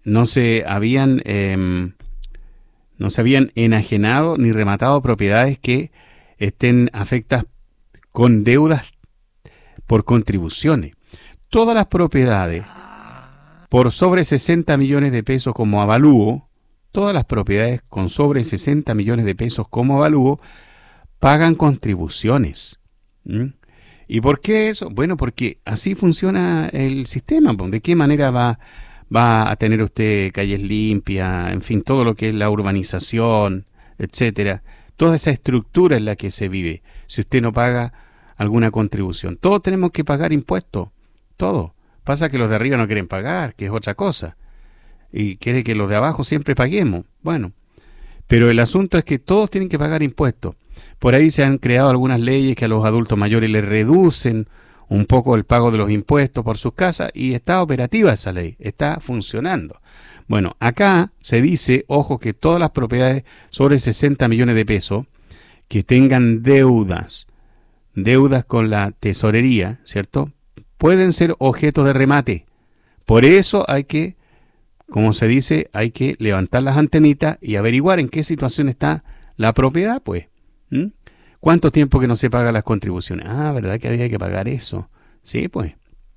no se habían no se habían enajenado ni rematado propiedades que estén afectadas con deudas por contribuciones. Todas las propiedades por sobre 60 millones de pesos como avalúo, todas las propiedades con sobre 60 millones de pesos como avalúo pagan contribuciones. ¿Mm? ¿Y por qué eso? Bueno, porque así funciona el sistema. ¿De qué manera va a tener usted calles limpias, en fin, todo lo que es la urbanización, etcétera? Toda esa estructura en la que se vive, si usted no paga alguna contribución. Todos tenemos que pagar impuestos, todo. Pasa que los de arriba no quieren pagar, que es otra cosa. Y quiere que los de abajo siempre paguemos. Bueno, pero el asunto es que todos tienen que pagar impuestos. Por ahí se han creado algunas leyes que a los adultos mayores les reducen un poco el pago de los impuestos por sus casas y está operativa esa ley, está funcionando. Bueno, acá se dice, ojo, que todas las propiedades sobre 60 millones de pesos que tengan deudas con la tesorería, ¿cierto?, pueden ser objeto de remate. Por eso hay que, como se dice, hay que levantar las antenitas y averiguar en qué situación está la propiedad, pues. ¿Mm? ¿Cuánto tiempo que no se pagan las contribuciones? Ah, ¿verdad que había que pagar eso? Sí, pues.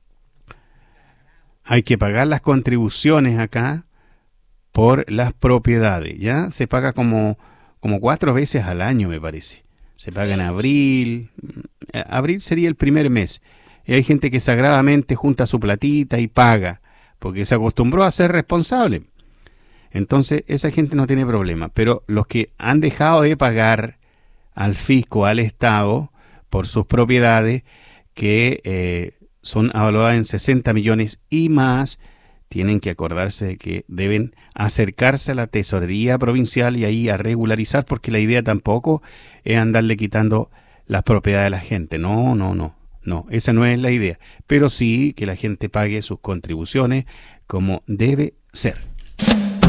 Hay que pagar las contribuciones acá por las propiedades. Ya se paga como 4 veces al año, me parece. Se paga en abril. Abril sería el primer mes. Y hay gente que sagradamente junta su platita y paga, porque se acostumbró a ser responsable. Entonces, esa gente no tiene problema. Pero los que han dejado de pagar al fisco, al Estado, por sus propiedades, que son evaluadas en 60 millones y más, tienen que acordarse de que deben acercarse a la tesorería provincial y ahí a regularizar, porque la idea tampoco es andarle quitando las propiedades a la gente. No, esa no es la idea. Pero sí que la gente pague sus contribuciones como debe ser.